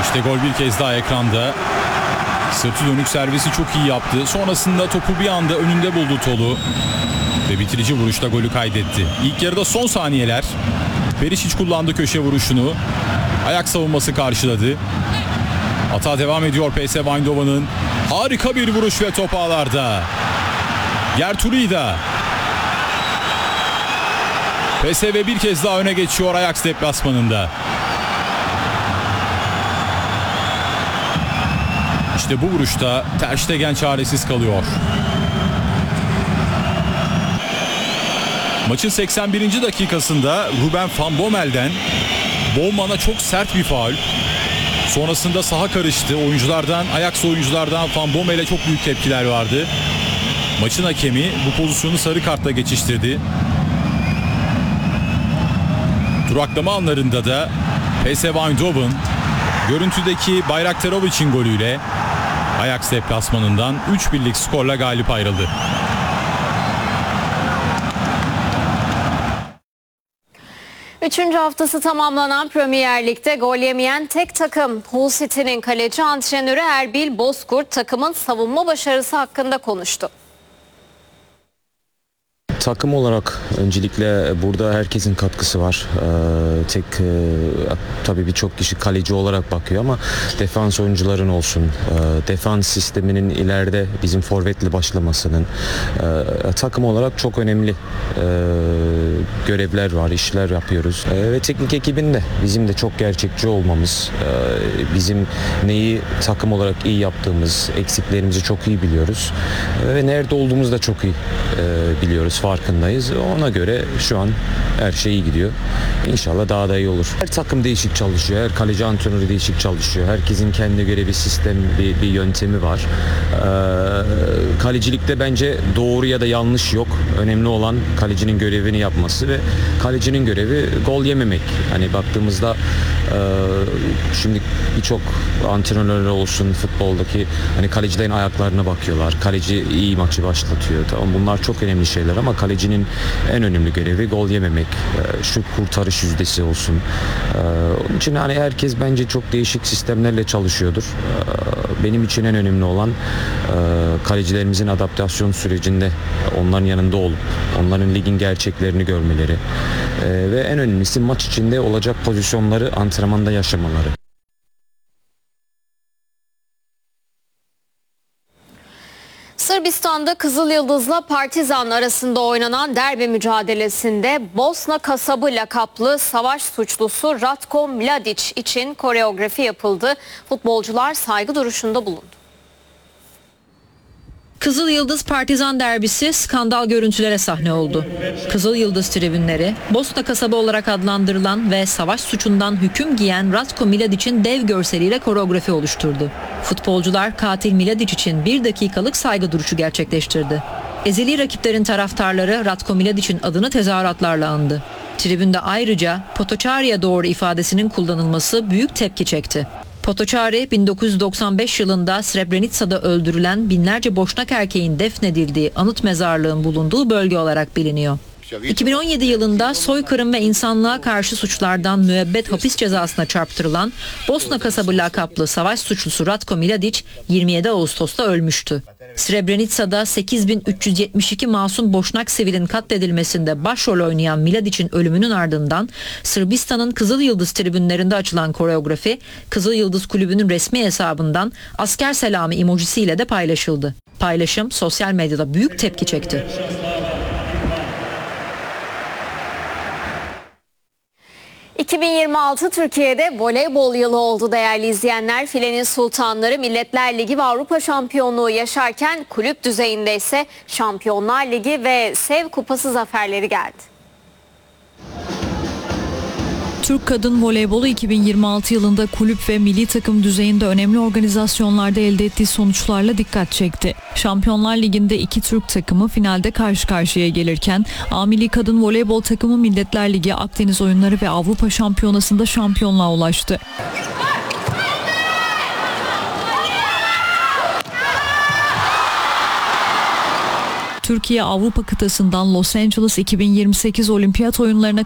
İşte gol bir kez daha ekranda. Sırtı dönük servisi çok iyi yaptı. Sonrasında topu bir anda önünde buldu Tolu. Ve bitirici vuruşta golü kaydetti. İlk yarıda son saniyeler. Perisic kullandı köşe vuruşunu. Ayak savunması karşıladı. Hata devam ediyor PSV Eindhoven'ın. Harika bir vuruş ve top ağlarda. Gertruida. PSV bir kez daha öne geçiyor Ajax deplasmanında. İşte bu vuruşta Ter Stegen çaresiz kalıyor. Maçın 81. dakikasında Ruben van Bommel'den Bowman'a çok sert bir faul. Sonrasında saha karıştı. Ajax oyunculardan Van Bommel'e çok büyük tepkiler vardı. Maçın hakemi bu pozisyonu sarı kartla geçiştirdi. Duraklama anlarında da PSV Eindhoven görüntüdeki Bayraktarovic'in golüyle Ajax deplasmanından 3-1'lik skorla galip ayrıldı. Üçüncü haftası tamamlanan Premier Lig'de gol yemeyen tek takım Hull City'nin kaleci antrenörü Erbil Bozkurt takımın savunma başarısı hakkında konuştu. Takım olarak öncelikle burada herkesin katkısı var. Tabii birçok kişi kaleci olarak bakıyor ama defans oyuncuların olsun, defans sisteminin ileride bizim forvetle başlamasının takım olarak çok önemli görevler var, işler yapıyoruz. Ve teknik ekibin de bizim de çok gerçekçi olmamız, bizim neyi takım olarak iyi yaptığımız, eksiklerimizi çok iyi biliyoruz ve nerede olduğumuzu da çok iyi biliyoruz, farkındayız. Ona göre şu an her şey iyi gidiyor. İnşallah daha da iyi olur. Her takım değişik çalışıyor. Her kaleci antrenörü değişik çalışıyor. Herkesin kendine göre bir sistem, bir yöntemi var. Kalecilikte bence doğru ya da yanlış yok. Önemli olan kalecinin görevini yapması ve kalecinin görevi gol yememek. Hani baktığımızda şimdi birçok antrenörler olsun futboldaki hani kalecilerin ayaklarına bakıyorlar. Kaleci iyi maçı başlatıyor. Tamam, bunlar çok önemli şeyler ama kalecinin en önemli görevi gol yememek. Şu kurtarış yüzdesi olsun. Onun için hani herkes bence çok değişik sistemlerle çalışıyordur. Benim için en önemli olan kalecilerimizin adaptasyon sürecinde onların yanında olup onların ligin gerçeklerini görmeleri ve en önemlisi maç içinde olacak pozisyonları antrenmanda yaşamaları. Sırbistan'da Kızıl Yıldız'la Partizan arasında oynanan derbi mücadelesinde Bosna kasabı lakaplı savaş suçlusu Ratko Mladic için koreografi yapıldı. Futbolcular saygı duruşunda bulundu. Kızıl Yıldız Partizan derbisi skandal görüntülere sahne oldu. Kızıl Yıldız tribünleri Bosna kasabı olarak adlandırılan ve savaş suçundan hüküm giyen Ratko Mladic'in dev görseliyle koreografi oluşturdu. Futbolcular katil Mladic için 1 dakikalık saygı duruşu gerçekleştirdi. Ezeli rakiplerin taraftarları Ratko Mladic'in adını tezahüratlarla andı. Tribünde ayrıca Potočari'ye doğru ifadesinin kullanılması büyük tepki çekti. Potočari 1995 yılında Srebrenica'da öldürülen binlerce Boşnak erkeğin defnedildiği anıt mezarlığın bulunduğu bölge olarak biliniyor. 2017 yılında soykırım ve insanlığa karşı suçlardan müebbet hapis cezasına çarptırılan Bosna kasabı lakaplı savaş suçlusu Ratko Mladic 27 Ağustos'ta ölmüştü. Srebrenica'da 8372 masum Boşnak sivilin katledilmesinde başrol oynayan Mladic'in ölümünün ardından Sırbistan'ın Kızıl Yıldız tribünlerinde açılan koreografi Kızıl Yıldız Kulübü'nün resmi hesabından asker selamı emojisiyle de paylaşıldı. Paylaşım sosyal medyada büyük tepki çekti. ...2026 Türkiye'de voleybol yılı oldu değerli izleyenler. Filenin Sultanları Milletler Ligi ve Avrupa Şampiyonluğu yaşarken kulüp düzeyinde ise Şampiyonlar Ligi ve Sev Kupası zaferleri geldi. Türk kadın voleybolu 2026 yılında kulüp ve milli takım düzeyinde önemli organizasyonlarda elde ettiği sonuçlarla dikkat çekti. Şampiyonlar Ligi'nde 2 Türk takımı finalde karşı karşıya gelirken A Milli Kadın Voleybol takımı Milletler Ligi, Akdeniz Oyunları ve Avrupa Şampiyonası'nda şampiyonluğa ulaştı. Türkiye Avrupa kıtasından Los Angeles 2028 Olimpiyat Oyunlarına